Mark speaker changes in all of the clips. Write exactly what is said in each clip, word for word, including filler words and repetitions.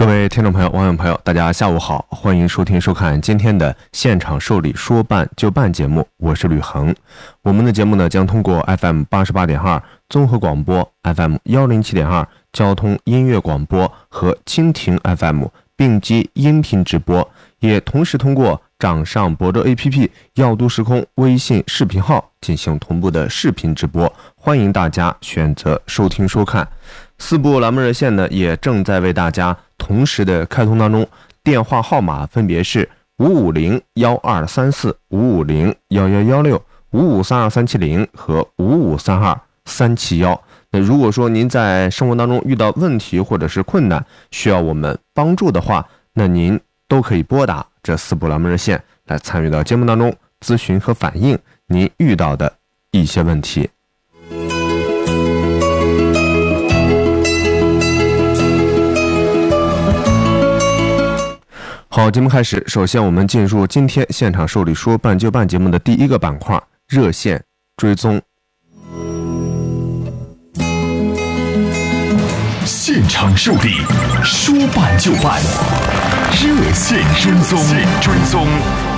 Speaker 1: 位听众朋友、网友朋友，大家下午好，欢迎收听收看今天的现场受理说办就办节目，我是吕恒。我们的节目呢将通过 F M 八十八点二 综合广播、F M 一零七点二 交通音乐广播和蜻蜓 F M 并机音频直播，也同时通过掌上博州 A P P 耀都时空微信视频号进行同步的视频直播，欢迎大家选择收听收看。四部栏目热线呢也正在为大家同时的开通当中，电话号码分别是五五零幺二三四、五五零幺幺幺六、五五三二三七零和五五三二三七幺。那如果说您在生活当中遇到问题或者是困难，需要我们帮助的话，那您都可以拨打这四部栏目热线来参与到节目当中咨询和反映您遇到的一些问题。好，节目开始，首先我们进入今天现场受理说办就办节目的第一个板块，热线追踪。
Speaker 2: 现场受理说办就办，热线追踪追踪。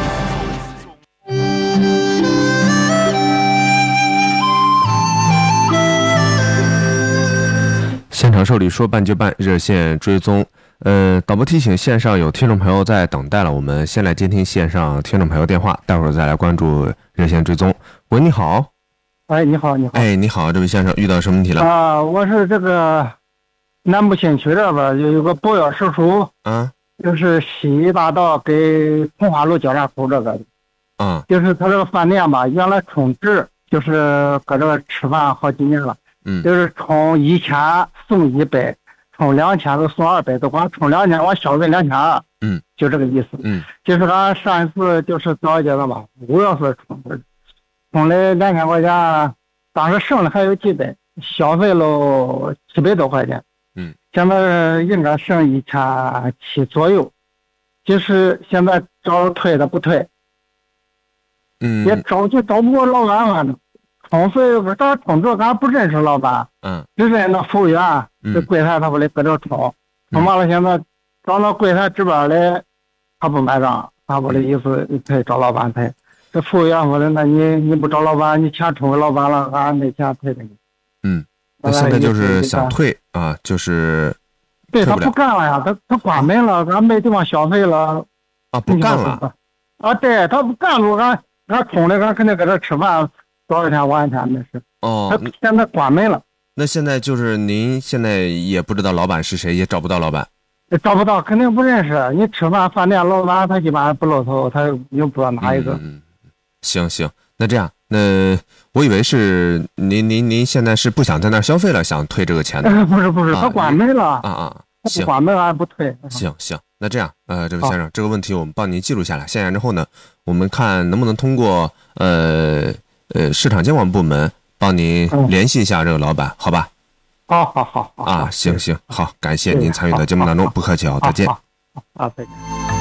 Speaker 1: 现场受理说办就办，热线追踪。呃，导播提醒，线上有听众朋友在等待了，我们先来接听线上听众朋友电话，待会儿再来关注热线追踪。喂，你好。
Speaker 3: 哎，你好，你好。
Speaker 1: 哎，你好，这位先生遇到什么问题了？
Speaker 3: 啊，我是这个南部新区这边有有个保养手术，
Speaker 1: 啊，
Speaker 3: 就是西医大道给通化路交叉口这个，
Speaker 1: 啊，
Speaker 3: 就是他这个饭店吧，原来充值就是搁这个吃饭好几年了，
Speaker 1: 嗯，
Speaker 3: 就是充一千送一百。充两千都送二百，都光充两千，我消费两千二，
Speaker 1: 嗯，
Speaker 3: 就这个意思，
Speaker 1: 嗯，
Speaker 3: 就是俺上一次就是早一节的吧，五月份充的，充了两千块钱，当时剩了还有几百，消费了七百多块钱，
Speaker 1: 嗯，
Speaker 3: 现在应该剩一千七左右，就是现在找退的不退，
Speaker 1: 嗯，
Speaker 3: 也找就找不过老板反正。充费咱充这咱不认识老板，
Speaker 1: 嗯，
Speaker 3: 只认那服务员，这柜台他不得搁这充，充完了现在找那柜台这边来，他不买账，他不的意思退找老板退。这服务员说的，那你你不找老板，你钱充给老板了，俺没钱退给你。
Speaker 1: 嗯，那现在就是想退啊，就是
Speaker 3: 对他不干了呀，他他关门了，咱没地方消费了。
Speaker 1: 啊，不干了。
Speaker 3: 啊，对他不干了，俺俺充的，俺肯定搁这吃饭。多少钱晚钱那是
Speaker 1: 哦，
Speaker 3: 他现在关门了。
Speaker 1: 那现在就是您现在也不知道老板是谁，也找不到老板，
Speaker 3: 找不到，肯定不认识。你吃饭饭店老板他基本上不露头，他又不知道哪一个。
Speaker 1: 嗯，行行，那这样，那我以为是您您您现在是不想在那儿消费了，想退这个钱的。
Speaker 3: 不是不是，他关门了。
Speaker 1: 啊啊，
Speaker 3: 行，关门俺不退。
Speaker 1: 行行，那这样，呃，这位先生，这个问题我们帮您记录下来，下来之后呢，我们看能不能通过呃。呃，市场监管部门帮您联系一下这个老板，嗯、好吧？
Speaker 3: 好好好好
Speaker 1: 啊，行行好，感谢您参与到节目当中，不客气啊，再见。
Speaker 3: 啊，再见。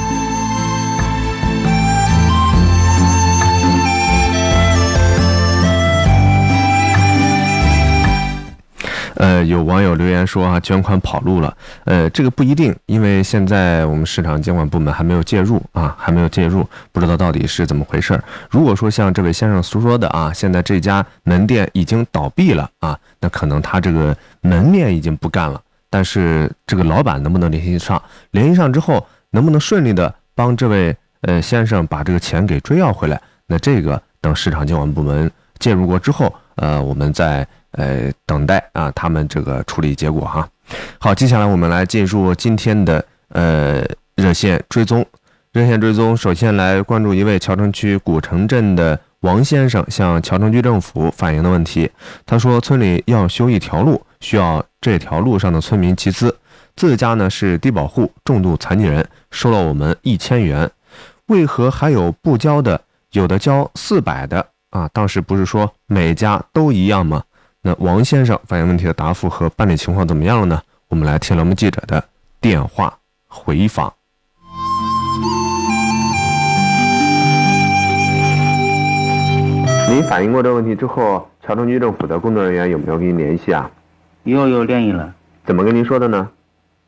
Speaker 1: 呃，有网友留言说啊，捐款跑路了。呃，这个不一定，因为现在我们市场监管部门还没有介入啊，还没有介入，不知道到底是怎么回事。如果说像这位先生所说的啊，现在这家门店已经倒闭了啊，那可能他这个门面已经不干了，但是这个老板能不能联系上？联系上之后，能不能顺利的帮这位呃先生把这个钱给追要回来？那这个等市场监管部门介入过之后，呃，我们再。呃，等待啊，他们这个处理结果哈。好，接下来我们来进入今天的呃热线追踪。热线追踪，首先来关注一位谯城区古城镇的王先生向谯城区政府反映的问题。他说，村里要修一条路，需要这条路上的村民集资，自家呢是低保户，重度残疾人，收了我们一千元，为何还有不交的，有的交四百的啊？当时不是说每家都一样吗？那王先生反映问题的答复和办理情况怎么样了呢？我们来听栏目记者的电话回访。您反映过这个问题之后，谯城区政府的工作人员有没有跟您联系啊？
Speaker 4: 有有联系了。
Speaker 1: 怎么跟您说的呢？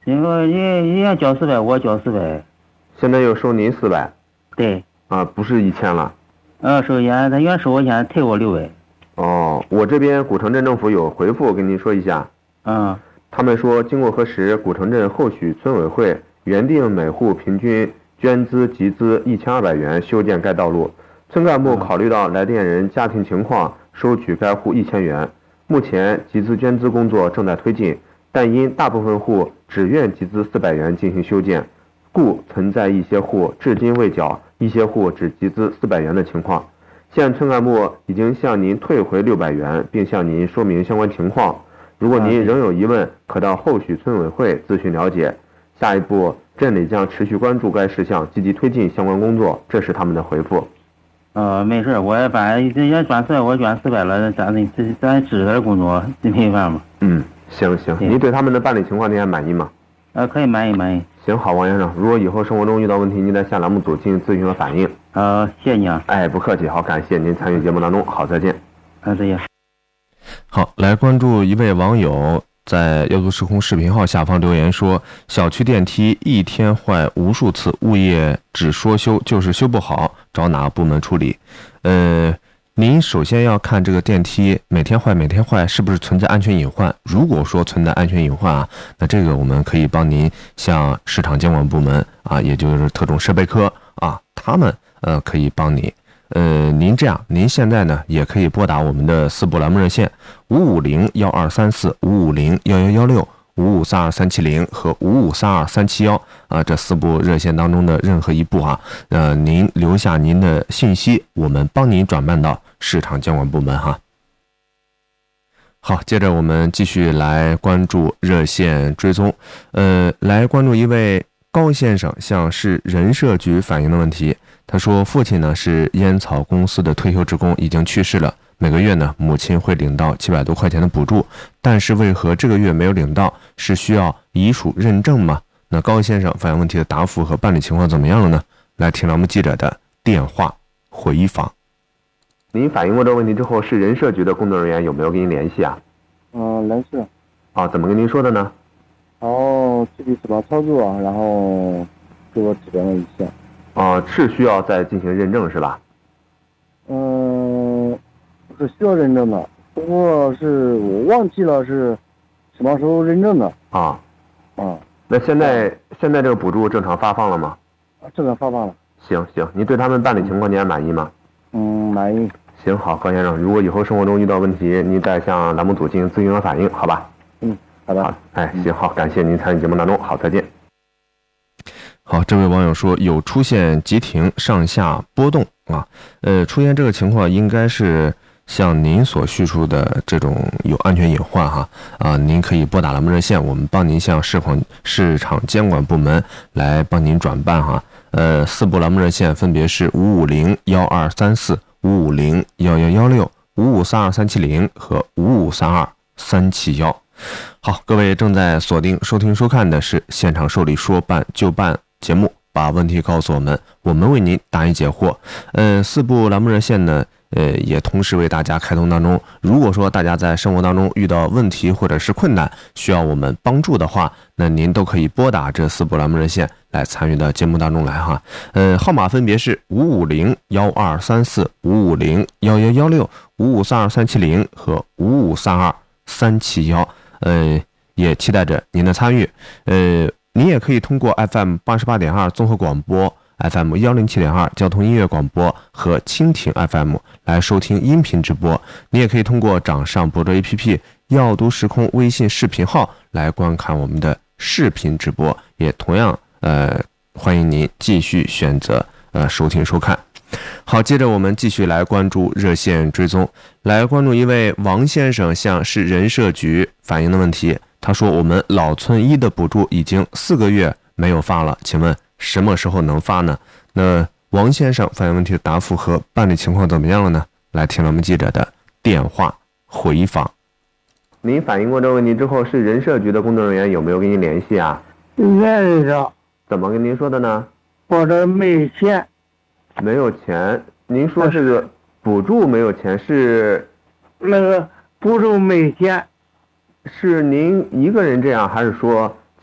Speaker 4: 因为人人家交四百，我交四百。
Speaker 1: 现在又收您四百。
Speaker 4: 对。
Speaker 1: 啊，不是一千了。
Speaker 4: 呃，收钱，他原收我钱，退我六百。
Speaker 1: 哦，我这边古城镇政府有回复，跟您说一下。
Speaker 4: 嗯。
Speaker 1: 他们说，经过核实，古城镇后许村委会原定每户平均捐资集资一千二百元修建该道路，村干部考虑到来电人家庭情况，收取该户一千元。目前集资捐资工作正在推进，但因大部分户只愿集资四百元进行修建，故存在一些户至今未缴，一些户只集资四百元的情况。现村干部已经向您退回六百元，并向您说明相关情况。如果您仍有疑问，可到后许村委会咨询了解。下一步，镇里将持续关注该事项，积极推进相关工作。这是他们的回复。
Speaker 4: 呃，没事，我反正人家捐四百，我捐四百了，咱咱咱支持工作，没办法。
Speaker 1: 嗯，行行，您对他们的办理情况您还满意吗？
Speaker 4: 呃，可以满意满意。
Speaker 1: 行，好，王先生，如果以后生活中遇到问题，您再向栏目组进行咨询和反映。
Speaker 4: 呃，谢谢你啊。
Speaker 1: 哎，不客气，好，感谢您参与节目当中，好，再见。
Speaker 4: 啊，再见。
Speaker 1: 好，来关注一位网友在要读时空视频号下方留言说，小区电梯一天坏无数次，物业只说修就是修不好，找哪个部门处理？呃，您首先要看这个电梯每天坏每天坏是不是存在安全隐患。如果说存在安全隐患啊，那这个我们可以帮您向市场监管部门啊，也就是特种设备科啊，他们呃可以帮你。呃，您这样，您现在呢也可以拨打我们的四部栏目热线五五零幺二三四、五五零幺幺幺六、五五三二三七零和五五三二三七幺啊，这四部热线当中的任何一部啊，呃，您留下您的信息，我们帮您转办到市场监管部门哈。好，接着我们继续来关注热线追踪，呃，来关注一位高先生向市人社局反映的问题。他说，父亲呢是烟草公司的退休职工，已经去世了。每个月呢，母亲会领到七百多块钱的补助，但是为何这个月没有领到？是需要遗属认证吗？那高先生反映问题的答复和办理情况怎么样了呢？来听栏目记者的电话回访。您反映过这个问题之后，市人社局的工作人员有没有跟您联系啊？
Speaker 5: 嗯，联系了。
Speaker 1: 啊，怎么跟您说的呢？
Speaker 5: 然后具体怎么操作，然后给我指点了一下。
Speaker 1: 啊，是需要再进行认证是吧？
Speaker 5: 嗯，是需要认证的，不过是我忘记了是什么时候认证的。
Speaker 1: 啊，
Speaker 5: 啊，
Speaker 1: 那现在现在这个补助正常发放了吗？
Speaker 5: 正常发放了。
Speaker 1: 行行，您对他们办理情况您还满意吗？
Speaker 5: 嗯，满意。
Speaker 1: 行，好，高先生，如果以后生活中遇到问题，您再向栏目组进行咨询和反映，好吧？
Speaker 5: 嗯，好的。
Speaker 1: 好，哎，行，好，感谢您参与节目当中，好，再见。好，这位网友说有出现急停、上下波动啊，呃，出现这个情况应该是像您所叙述的这种有安全隐患哈啊，您可以拨打栏目热线，我们帮您向市场市场监管部门来帮您转办哈。呃，四部栏目热线分别是五五零幺二三四、五五零幺幺幺六、五五三二三七零和五五三二三七幺。好，各位正在锁定收听收看的是现场受理说办就办节目，把问题告诉我们，我们为您答疑解惑。呃，四部栏目热线呢，呃，也同时为大家开通当中。如果说大家在生活当中遇到问题或者是困难，需要我们帮助的话，那您都可以拨打这四部栏目热线来参与到节目当中来哈。呃，号码分别是五五零幺二三四、五五零幺幺幺六、五五三二三七零和五五三二三七幺。呃，也期待着您的参与。呃。您也可以通过 F M 八十八点二 综合广播、F M 一零七点二 交通音乐广播和蜻蜓 F M 来收听音频直播。你也可以通过掌上博主 A P P 要读时空微信视频号来观看我们的视频直播，也同样呃欢迎您继续选择呃收听收看。好，接着我们继续来关注热线追踪，来关注一位王先生向市人社局反映的问题。他说，我们老村一的补助已经四个月没有发了，请问什么时候能发呢？那王先生反映问题的答复和办理情况怎么样了呢？来听我们记者的电话回访。您反映过这个问题之后，是人社局的工作人员有没有跟您联系啊？
Speaker 3: 联系上。
Speaker 1: 怎么跟您说的呢？
Speaker 3: 我这没钱。
Speaker 1: 没有钱？您说这个补助没有钱是？
Speaker 3: 那个补助没钱。
Speaker 1: 是您一个人这样，还是说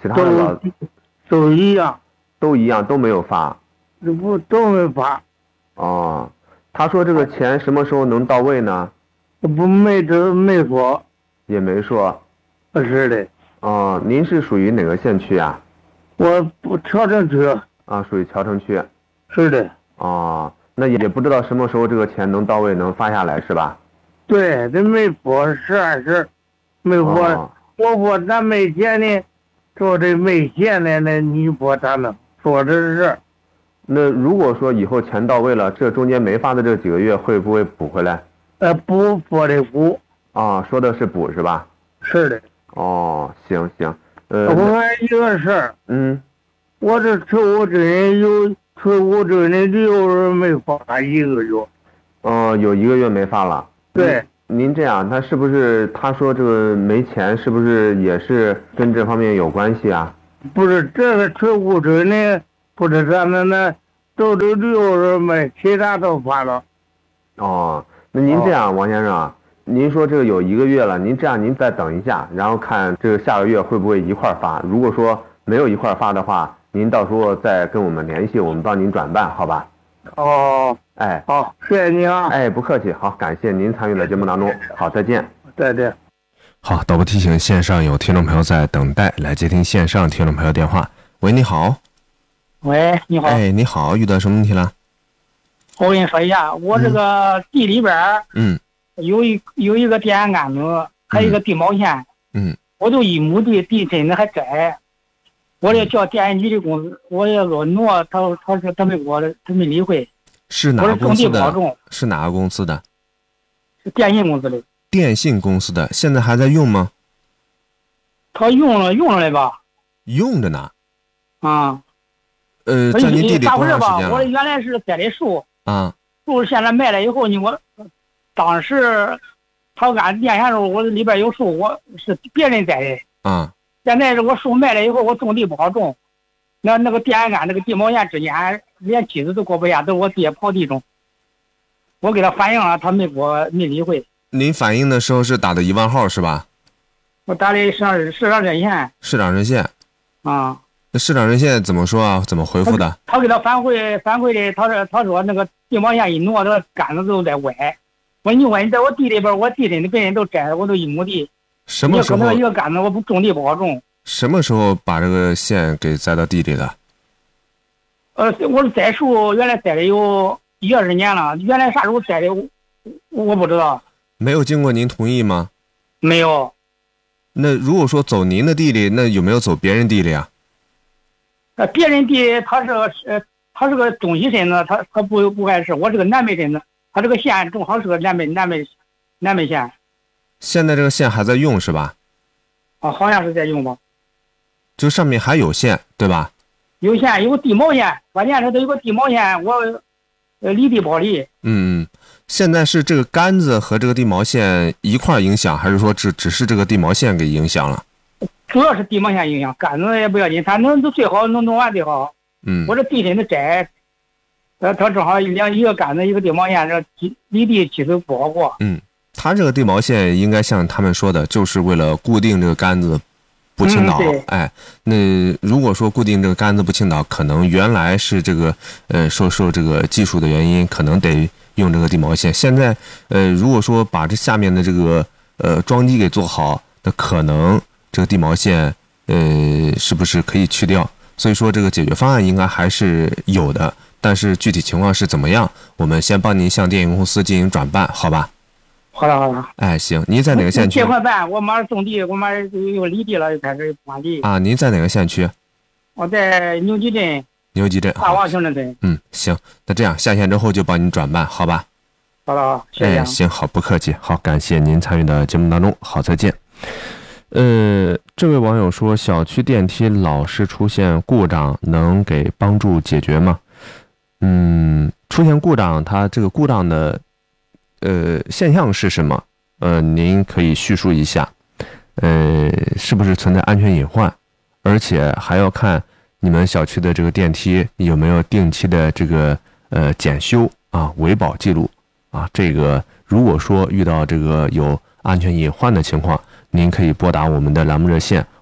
Speaker 1: 其他的老
Speaker 3: 都都一样，
Speaker 1: 都一样，都没有发。
Speaker 3: 这不都没发。
Speaker 1: 哦，他说这个钱什么时候能到位呢？
Speaker 3: 不没这没说。
Speaker 1: 也没说。
Speaker 3: 是的。
Speaker 1: 哦，您是属于哪个县区啊？
Speaker 3: 我不乔城区。
Speaker 1: 啊，属于乔城区。
Speaker 3: 是的。
Speaker 1: 哦，那也不知道什么时候这个钱能到位，能发下来是吧？
Speaker 3: 对，这没拨十二十，没拨、哦，我拨咱没钱呢，说这没钱呢，那你拨咱能说这是。
Speaker 1: 那如果说以后钱到位了，这中间没发的这几个月会不会补回来？
Speaker 3: 呃，补拨的补。
Speaker 1: 啊，说的是补是吧？
Speaker 3: 是的。
Speaker 1: 哦，行行。呃，
Speaker 3: 我还一个事儿。
Speaker 1: 嗯。
Speaker 3: 我这退伍证有退伍证的六人没发一个月。
Speaker 1: 哦，有一个月没发了。
Speaker 3: 对。
Speaker 1: 您这样，他是不是他说这个没钱，是不是也是跟这方面有关系啊？
Speaker 3: 不是，这个退伍证呢，不是咱们那都是六人没，其他都发了。
Speaker 1: 哦，那您这样，哦、王先生啊，您说这个有一个月了，您这样您再等一下，然后看这个下个月会不会一块发。如果说没有一块发的话，您到时候再跟我们联系，我们帮您转办，好吧？
Speaker 3: 哦，
Speaker 1: 哎，
Speaker 3: 好，谢谢您啊！
Speaker 1: 哎，不客气，好，感谢您参与到节目当中，好，再见，
Speaker 3: 再见。
Speaker 1: 好，导播提醒，线上有听众朋友在等待，来接听线上听众朋友电话。喂，你好。
Speaker 6: 喂，你好。
Speaker 1: 哎，你好，遇到什么问题了？
Speaker 6: 我跟你说一下，我这个地里边
Speaker 1: 嗯，
Speaker 6: 有一有一个电线杆子，还有一个地毛线，
Speaker 1: 嗯，
Speaker 6: 我就一亩地，地真的还窄。我这叫电线局的公司，我也说挪，他他说他没给我，他没理会。
Speaker 1: 是哪个公司的？
Speaker 6: 是,
Speaker 1: 是哪个公司的？
Speaker 6: 是电信公司的。
Speaker 1: 电信公司的，现在还在用吗？
Speaker 6: 他用了，用了吧？
Speaker 1: 用着呢。
Speaker 6: 啊。
Speaker 1: 呃，在您地里多长时间了？
Speaker 6: 我原来是栽的树。
Speaker 1: 啊。
Speaker 6: 树现在卖了以后呢，我当时他俺电线的时候，我里边有树，我是别人栽的。
Speaker 1: 啊。
Speaker 6: 现在是我树卖了以后，我种地不好种，那那个电线杆那个地毛线之间连梯子都过不下，都是我爹刨地种。我给他反映了，他没给我没理会。
Speaker 1: 您反映的时候是打的一万号是吧？
Speaker 6: 我打的市长市长热线。
Speaker 1: 市长热线。
Speaker 6: 啊。
Speaker 1: 那市长热线怎么说啊？怎么回复的？
Speaker 6: 他, 他给他反馈反馈的，他说他说那个地毛线一挪，那个杆子都在歪。我说你问你在我地里边，我地里的别人都摘，我都一亩地。
Speaker 1: 什么时候
Speaker 6: 一个杆子我不种地不好种？
Speaker 1: 什么时候把这个线给栽到地里了？
Speaker 6: 呃，我是栽树，原来栽了有一二十年了。原来啥时候栽的，我我不知道。
Speaker 1: 没有经过您同意吗？
Speaker 6: 没有。
Speaker 1: 那如果说走您的地里，那有没有走别人地里啊？
Speaker 6: 呃，别人地他是呃，他是个中西镇子，他他不不碍事。我是个南北镇子，他这个线正好是个南北南北南北线。
Speaker 1: 现在这个线还在用是吧？
Speaker 6: 啊，好像是在用吧。
Speaker 1: 就上面还有线对吧？
Speaker 6: 有线，有地毛线，关键是它有个地毛线，我呃离地不离。
Speaker 1: 嗯，现在是这个杆子和这个地毛线一块影响，还是说只只是这个地毛线给影响了？
Speaker 6: 主要是地毛线影响，杆子也不要紧，它能最好能弄完最好。
Speaker 1: 嗯，
Speaker 6: 我这地身的窄，呃，它正好两一个杆子一个地毛线，这离地其实不好过。
Speaker 1: 嗯，它这个地毛线应该像他们说的，就是为了固定这个杆子不倾倒。
Speaker 6: 嗯、
Speaker 1: 哎，那如果说固定这个杆子不倾倒，可能原来是这个呃受受这个技术的原因，可能得用这个地毛线。现在呃如果说把这下面的这个呃桩基给做好，那可能这个地毛线呃是不是可以去掉？所以说这个解决方案应该还是有的，但是具体情况是怎么样，我们先帮您向电信公司进行转办，好吧？
Speaker 6: 好的好的。
Speaker 1: 哎，行，您在哪个县区？
Speaker 6: 这块办，我马上种地，我马上又离地了，又开始管地。
Speaker 1: 啊，您在哪个县区？
Speaker 6: 我在牛集镇。
Speaker 1: 牛集镇。
Speaker 6: 大王行政镇。
Speaker 1: 嗯，行，那这样下线之后就帮您转办，好吧？
Speaker 6: 好的，好，谢谢。
Speaker 1: 哎，行，好，不客气，好，感谢您参与到节目当中，好，再见。呃，这位网友说，小区电梯老是出现故障，能给帮助解决吗？嗯，出现故障，它这个故障的呃现象是什么？呃，您可以叙述一下。呃，是不是存在安全隐患？而且还要看你们小区的这个电梯有没有定期的这个呃检修啊、维保记录啊。这个如果说遇到这个有安全隐患的情况，您可以拨打我们的栏目热线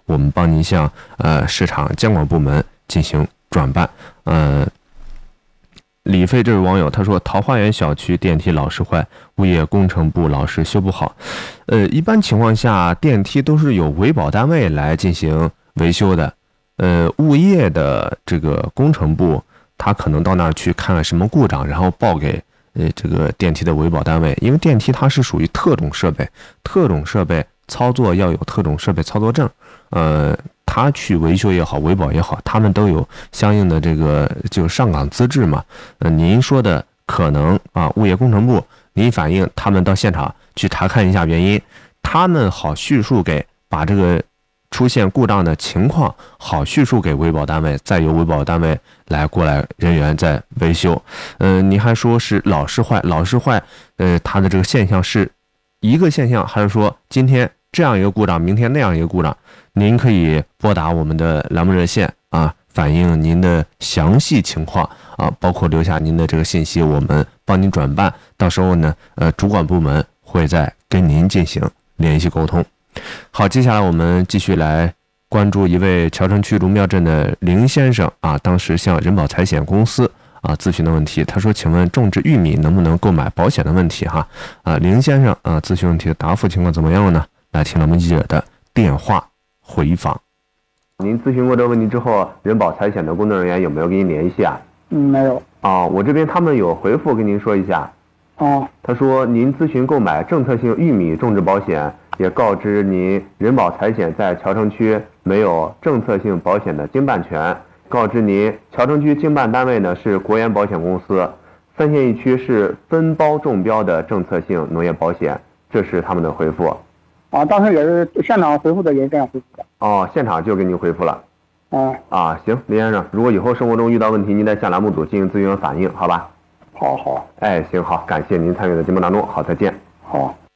Speaker 1: 我们帮您向呃市场监管部门进行转办。呃，李飞这位网友他说，桃花源小区电梯老是坏，物业工程部老是修不好。呃，一般情况下电梯都是由维保单位来进行维修的。呃，物业的这个工程部，他可能到那儿去看看什么故障，然后报给呃这个电梯的维保单位。因为电梯它是属于特种设备，特种设备操作要有特种设备操作证。呃，他去维修也好，维保也好，他们都有相应的这个就上岗资质嘛。呃，您说的可能啊，物业工程部您反映他们到现场去查看一下原因，他们好叙述给把这个出现故障的情况好叙述给维保单位，再由维保单位来过来人员再维修。呃，您还说是老是坏，老是坏，呃，它的这个现象是一个现象，还是说今天这样一个故障，明天那样一个故障？您可以拨打我们的栏目热线啊，反映您的详细情况啊，包括留下您的这个信息，我们帮您转办。到时候呢，呃，主管部门会再跟您进行联系沟通。好，接下来我们继续来关注一位谯城区卢庙镇的林先生啊，当时向人保财险公司啊咨询的问题。他说：“请问种植玉米能不能购买保险的问题？”哈啊，林先生啊，咨询问题的答复情况怎么样呢？来听咱们记者的电话回访。您咨询过这个问题之后，人保财险的工作人员有没有跟您联系啊？
Speaker 3: 嗯，没有。
Speaker 1: 啊，我这边他们有回复跟您说一下。
Speaker 3: 哦，
Speaker 1: 他说您咨询购买政策性玉米种植保险，也告知您人保财险在谯城区没有政策性保险的经办权，告知您谯城区经办单位呢是国研保险公司，三县一区是分包中标的政策性农业保险，这是他们的回复。
Speaker 3: 啊，当时也是现场回复的，也是这样回复的。
Speaker 1: 哦，现场就给您回复了。
Speaker 3: 啊
Speaker 1: 啊，行，林先生，如果以后生活中遇到问题，您再向栏目组进行咨询和反映，好吧？
Speaker 3: 好好
Speaker 1: 哎，行，好，感谢您参与的节目当中，好，再见。
Speaker 3: 好。